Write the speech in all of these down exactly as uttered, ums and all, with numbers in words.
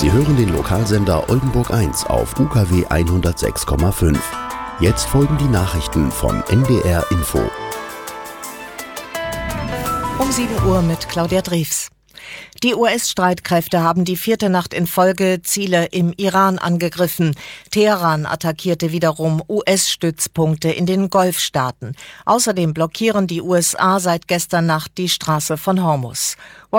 Sie hören den Lokalsender Oldenburg eins auf U K W hundertsechs Komma fünf. Jetzt folgen die Nachrichten von N D R Info. Um sieben Uhr mit Claudia Drews. Die U S-Streitkräfte haben die vierte Nacht in Folge Ziele im Iran angegriffen. Teheran attackierte wiederum U S-Stützpunkte in den Golfstaaten. Außerdem blockieren die U S A seit gestern Nacht die Straße von Hormuz.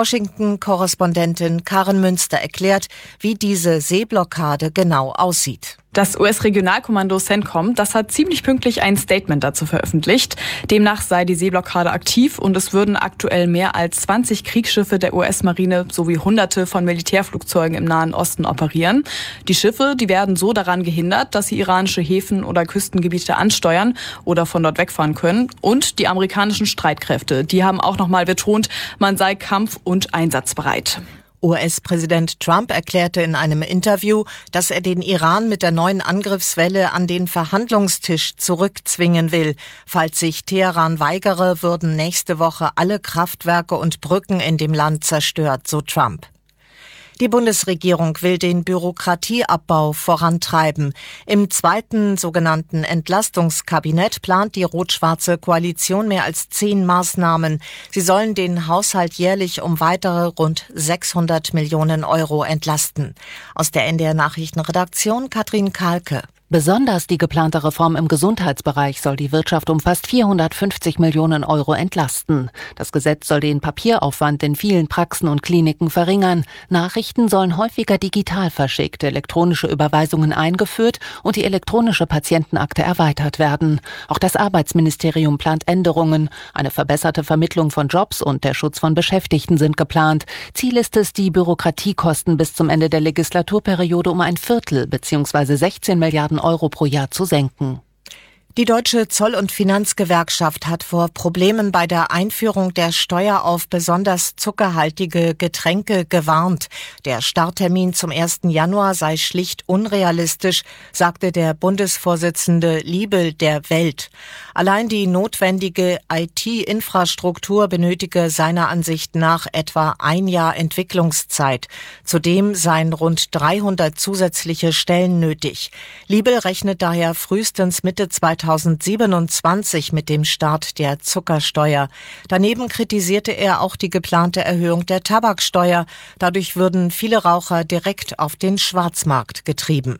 Washington-Korrespondentin Karen Münster erklärt, wie diese Seeblockade genau aussieht. Das U S-Regionalkommando CENTCOM, das hat ziemlich pünktlich ein Statement dazu veröffentlicht. Demnach sei die Seeblockade aktiv und es würden aktuell mehr als zwanzig Kriegsschiffe der U S-Marine sowie Hunderte von Militärflugzeugen im Nahen Osten operieren. Die Schiffe, die werden so daran gehindert, dass sie iranische Häfen oder Küstengebiete ansteuern oder von dort wegfahren können. Und die amerikanischen Streitkräfte, die haben auch nochmal betont, man sei kampf- und einsatzbereit. U S-Präsident Trump erklärte in einem Interview, dass er den Iran mit der neuen Angriffswelle an den Verhandlungstisch zurückzwingen will. Falls sich Teheran weigere, würden nächste Woche alle Kraftwerke und Brücken in dem Land zerstört, so Trump. Die Bundesregierung will den Bürokratieabbau vorantreiben. Im zweiten sogenannten Entlastungskabinett plant die rot-schwarze Koalition mehr als zehn Maßnahmen. Sie sollen den Haushalt jährlich um weitere rund sechshundert Millionen Euro entlasten. Aus der N D R Nachrichtenredaktion Katrin Kahlke. Besonders die geplante Reform im Gesundheitsbereich soll die Wirtschaft um fast vierhundertfünfzig Millionen Euro entlasten. Das Gesetz soll den Papieraufwand in vielen Praxen und Kliniken verringern. Nachrichten sollen häufiger digital verschickt, elektronische Überweisungen eingeführt und die elektronische Patientenakte erweitert werden. Auch das Arbeitsministerium plant Änderungen. Eine verbesserte Vermittlung von Jobs und der Schutz von Beschäftigten sind geplant. Ziel ist es, die Bürokratiekosten bis zum Ende der Legislaturperiode um ein Viertel bzw. sechzehn Milliarden Euro pro Jahr zu senken. Die Deutsche Zoll- und Finanzgewerkschaft hat vor Problemen bei der Einführung der Steuer auf besonders zuckerhaltige Getränke gewarnt. Der Starttermin zum ersten Januar sei schlicht unrealistisch, sagte der Bundesvorsitzende Liebel der Welt. Allein die notwendige I T-Infrastruktur benötige seiner Ansicht nach etwa ein Jahr Entwicklungszeit. Zudem seien rund dreihundert zusätzliche Stellen nötig. Liebel rechnet daher frühestens Mitte zweitausendsiebenundzwanzig mit dem Start der Zuckersteuer. Daneben kritisierte er auch die geplante Erhöhung der Tabaksteuer. Dadurch würden viele Raucher direkt auf den Schwarzmarkt getrieben.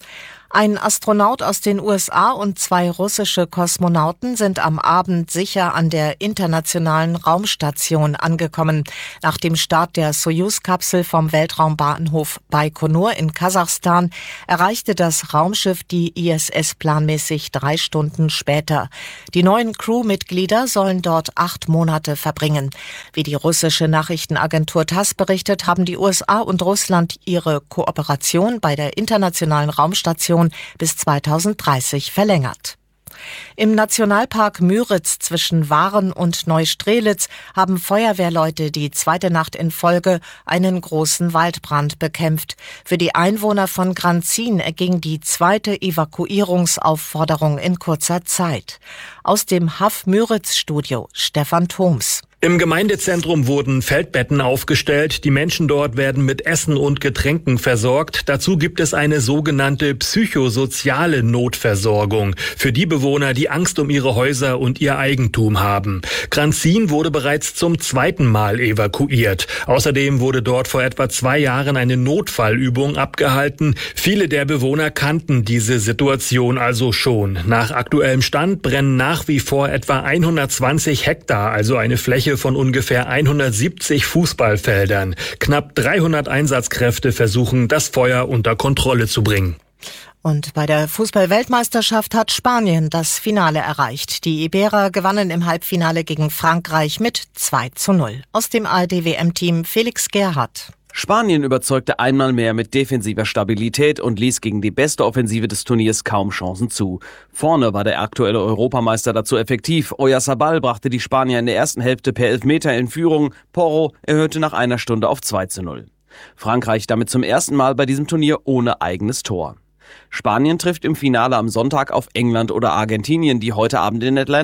Ein Astronaut aus den U S A und zwei russische Kosmonauten sind am Abend sicher an der internationalen Raumstation angekommen. Nach dem Start der Sojus-Kapsel vom Weltraumbahnhof Baikonur in Kasachstan erreichte das Raumschiff die I S S planmäßig drei Stunden später. Die neuen Crewmitglieder sollen dort acht Monate verbringen. Wie die russische Nachrichtenagentur TASS berichtet, haben die U S A und Russland ihre Kooperation bei der internationalen Raumstation bis zweitausenddreißig verlängert. Im Nationalpark Müritz zwischen Waren und Neustrelitz haben Feuerwehrleute die zweite Nacht in Folge einen großen Waldbrand bekämpft. Für die Einwohner von Granzin erging die zweite Evakuierungsaufforderung in kurzer Zeit. Aus dem H A F Müritz-Studio Stefan Thoms. Im Gemeindezentrum wurden Feldbetten aufgestellt. Die Menschen dort werden mit Essen und Getränken versorgt. Dazu gibt es eine sogenannte psychosoziale Notversorgung für die Bewohner, die Angst um ihre Häuser und ihr Eigentum haben. Granzin wurde bereits zum zweiten Mal evakuiert. Außerdem wurde dort vor etwa zwei Jahren eine Notfallübung abgehalten. Viele der Bewohner kannten diese Situation also schon. Nach aktuellem Stand brennen nach wie vor etwa hundertzwanzig Hektar, also eine Fläche von ungefähr hundertsiebzig Fußballfeldern. Knapp dreihundert Einsatzkräfte versuchen, das Feuer unter Kontrolle zu bringen. Und bei der Fußball-Weltmeisterschaft hat Spanien das Finale erreicht. Die Iberer gewannen im Halbfinale gegen Frankreich mit zwei zu null. Aus dem A R D-W M-Team Felix Gerhardt. Spanien überzeugte einmal mehr mit defensiver Stabilität und ließ gegen die beste Offensive des Turniers kaum Chancen zu. Vorne war der aktuelle Europameister dazu effektiv. Oyarzabal brachte die Spanier in der ersten Hälfte per Elfmeter in Führung. Porro erhöhte nach einer Stunde auf zwei zu null. Frankreich damit zum ersten Mal bei diesem Turnier ohne eigenes Tor. Spanien trifft im Finale am Sonntag auf England oder Argentinien, die heute Abend in Atlanta